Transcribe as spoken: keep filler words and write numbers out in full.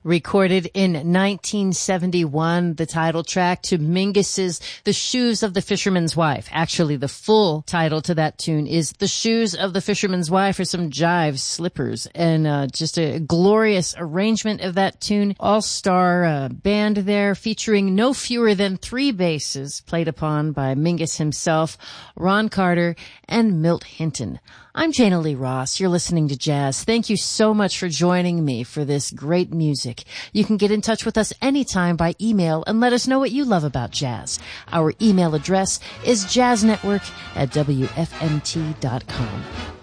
Recorded in nineteen seventy-one, the title track to Mingus's The Shoes of the Fisherman's Wife. Actually, the full title to that tune is The Shoes of the Fisherman's Wife, or some jive slippers. And uh, just a glorious arrangement of that tune. All-star uh, band there featuring no fewer than three basses played upon by Mingus himself, Ron Carter, and Milt Hinton. I'm Jana Lee Ross. You're listening to Jazz. Thank you so much for joining me for this great music. You can get in touch with us anytime by email and let us know what you love about jazz. Our email address is jazznetwork at W F M T dot com.